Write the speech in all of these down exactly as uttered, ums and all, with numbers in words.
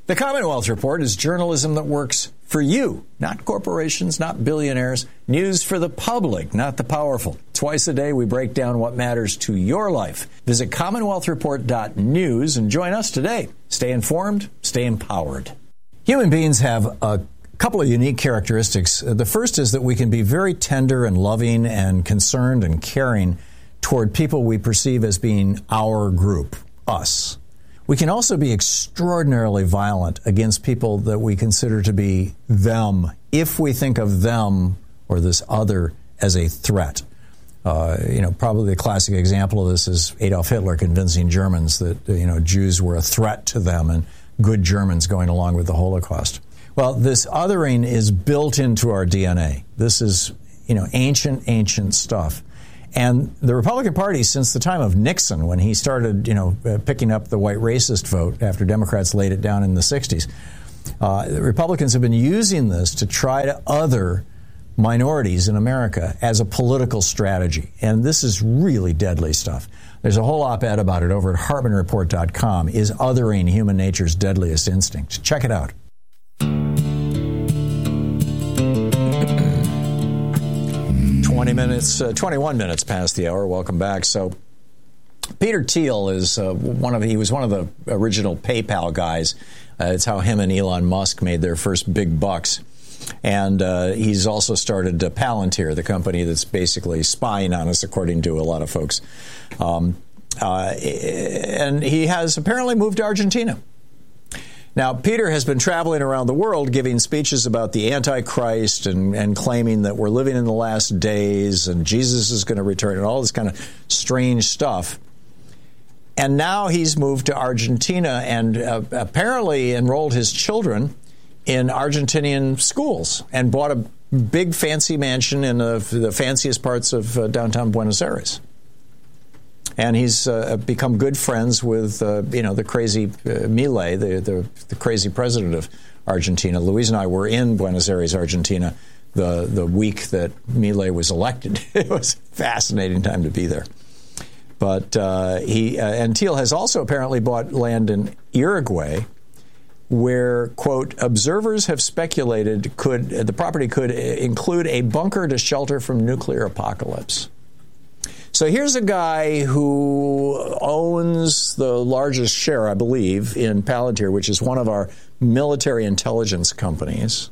The Commonwealth Report is journalism that works for you, not corporations, not billionaires. News for the public, not the powerful. Twice a day, we break down what matters to your life. Visit commonwealth report dot news and join us today. Stay informed, stay empowered. Human beings have a couple of unique characteristics. The first is that we can be very tender and loving and concerned and caring toward people we perceive as being our group, us. We can also be extraordinarily violent against people that we consider to be them, if we think of them or this other as a threat. Uh, you know, probably the classic example of this is Adolf Hitler convincing Germans that, you know, Jews were a threat to them and good Germans going along with the Holocaust. Well, this othering is built into our D N A. This is, you know, ancient, ancient stuff. And the Republican Party, since the time of Nixon, when he started, you know, uh, picking up the white racist vote after Democrats laid it down in the sixties, uh, the Republicans have been using this to try to other minorities in America as a political strategy. And this is really deadly stuff. There's a whole op-ed about it over at Hartman Report dot com. Is othering human nature's deadliest instinct? Check it out. twenty minutes, uh, twenty-one minutes past the hour. Welcome back. So, Peter Thiel is uh, one of he was one of the original PayPal guys. Uh, it's how him and Elon Musk made their first big bucks. And uh, he's also started uh, Palantir, the company that's basically spying on us, according to a lot of folks. Um, uh, and he has apparently moved to Argentina. Now, Peter has been traveling around the world giving speeches about the Antichrist and, and claiming that we're living in the last days and Jesus is going to return and all this kind of strange stuff. And now he's moved to Argentina and uh, apparently enrolled his children in Argentinian schools and bought a big fancy mansion in uh, the fanciest parts of uh, downtown Buenos Aires. And he's uh, become good friends with, uh, you know, the crazy uh, Milei, the, the the crazy president of Argentina. Louise and I were in Buenos Aires, Argentina, the, the week that Milei was elected. It was a fascinating time to be there. But uh, he uh, and Thiel has also apparently bought land in Uruguay, where, quote, observers have speculated could the property could include a bunker to shelter from nuclear apocalypse. So here's a guy who owns the largest share, I believe, in Palantir, which is one of our military intelligence companies,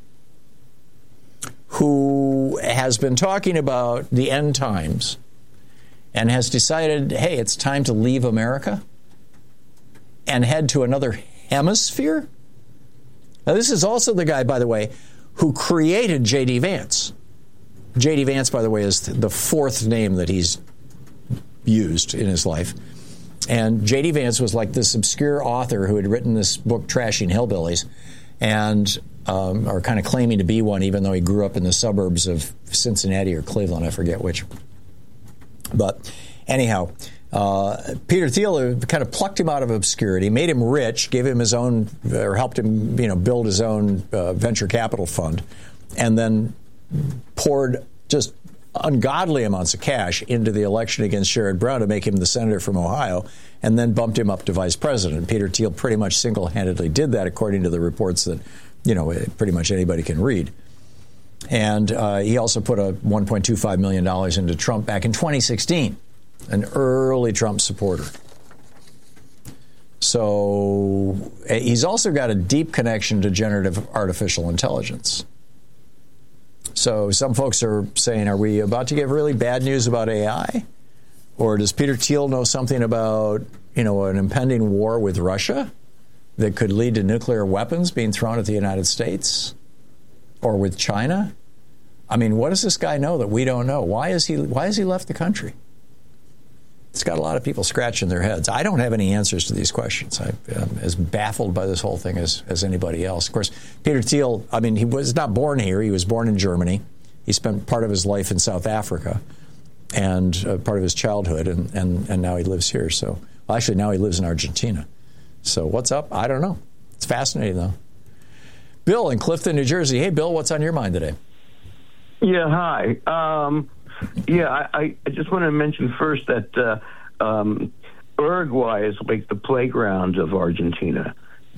who has been talking about the end times and has decided, hey, it's time to leave America and head to another hemisphere. Now, this is also the guy, by the way, who created J D. Vance. J D. Vance, by the way, is the fourth name that he's used in his life. And J D. Vance was like this obscure author who had written this book, Trashing Hillbillies, and um, or kind of claiming to be one, even though he grew up in the suburbs of Cincinnati or Cleveland, I forget which. But anyhow, uh, Peter Thiel kind of plucked him out of obscurity, made him rich, gave him his own, or helped him, you know, build his own uh, venture capital fund, and then poured just ungodly amounts of cash into the election against Sherrod Brown to make him the senator from Ohio, and then bumped him up to vice president. Peter Thiel pretty much single-handedly did that, according to the reports that, you know, pretty much anybody can read. And uh, he also put a one point two five million dollars into Trump back in twenty sixteen, an early Trump supporter. So he's also got a deep connection to generative artificial intelligence. So some folks are saying, are we about to get really bad news about A I? Or does Peter Thiel know something about, you know, an impending war with Russia that could lead to nuclear weapons being thrown at the United States? Or with China? I mean, what does this guy know that we don't know? Why is he, why has he left the country? It's got a lot of people scratching their heads. I don't have any answers to these questions. I'm as baffled by this whole thing as, as anybody else. Of course, Peter Thiel, I mean, he was not born here. He was born in Germany. He spent part of his life in South Africa and uh, part of his childhood, and, and, and now he lives here. So, well, actually, now he lives in Argentina. So what's up? I don't know. It's fascinating, though. Bill in Clifton, New Jersey. Hey, Bill, what's on your mind today? Yeah, hi. Um, yeah, I, I just want to mention first that uh, um, Uruguay is like the playground of Argentina.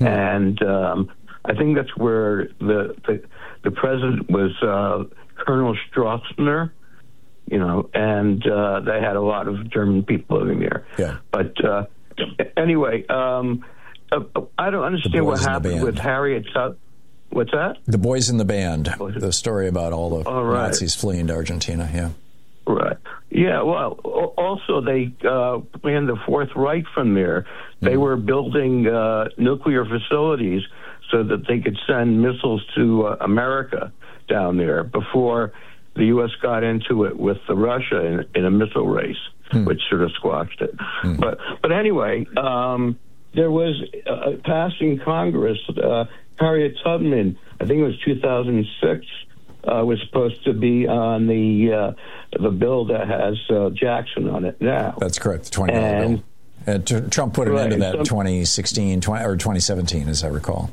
Hmm. And um, I think that's where the the, the president was uh, Colonel Stroessner, you know, and uh, they had a lot of German people living there. Yeah. But uh, anyway, um, I don't understand what happened with Harriet Tubman. What's that? The Boys in the Band, the story about all the all right. Nazis fleeing to Argentina, yeah. Right. Yeah, well, also they uh, planned the Fourth Reich from there. They mm. were building uh, nuclear facilities so that they could send missiles to uh, America down there before the U S got into it with the Russia in, in a missile race, mm. which sort of squashed it. Mm. But but anyway, um, there was uh, passing Congress, uh, Harriet Tubman, I think it was two thousand six, uh, was supposed to be on the uh, the bill that has uh, Jackson on it now. That's correct, the twenty dollar and, bill. And t- Trump put an right, end to that in some, twenty sixteen twenty, or twenty seventeen, as I recall.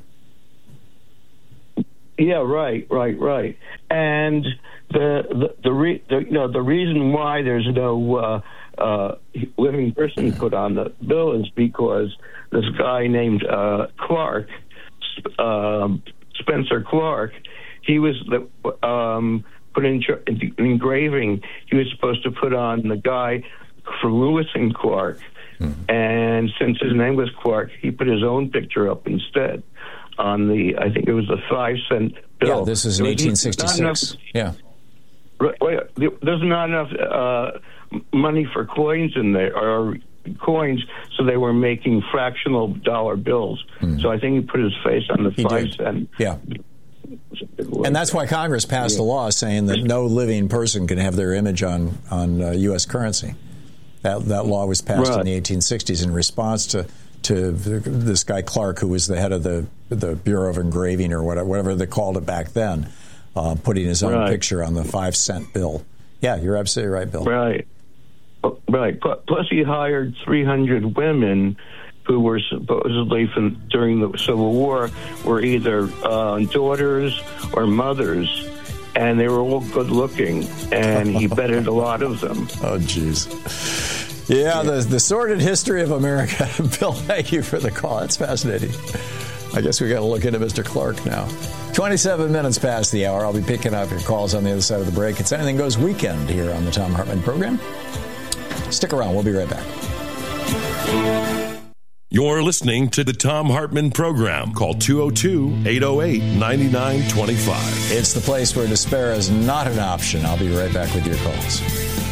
Yeah, right, right, right. And the the the, re, the you know the reason why there's no uh, uh, living person put on the bill is because this guy named uh, Clark, uh, Spencer Clark, he was the um, put in, in engraving. He was supposed to put on the guy for Lewis and Clark, mm-hmm. and since his name was Clark, he put his own picture up instead. On the, I think it was the five cent bill. Yeah, this is in eighteen sixty-six. Yeah. Right, there's not enough uh, money for coins in there, or coins, so they were making fractional dollar bills. Mm. So I think he put his face on the he five did. cent. Yeah. And that's why Congress passed yeah. a law saying that no living person can have their image on on uh, U S currency. That that law was passed right. in the eighteen sixties in response to. to this guy Clark, who was the head of the the Bureau of Engraving or whatever, whatever they called it back then, uh, putting his own right. picture on the five cent bill. Yeah, you're absolutely right, Bill. Right, right. Plus, he hired three hundred women who were supposedly from during the Civil War were either uh, daughters or mothers, and they were all good looking, and he betted a lot of them. Oh, jeez. Yeah, the the sordid history of America. Bill, thank you for the call. That's fascinating. I guess we got to look into Mister Clark now. twenty-seven minutes past the hour. I'll be picking up your calls on the other side of the break. It's Anything Goes Weekend here on the Thom Hartmann program. Stick around. We'll be right back. You're listening to the Thom Hartmann program. Call two oh two, eight oh eight, nine nine two five. It's the place where despair is not an option. I'll be right back with your calls.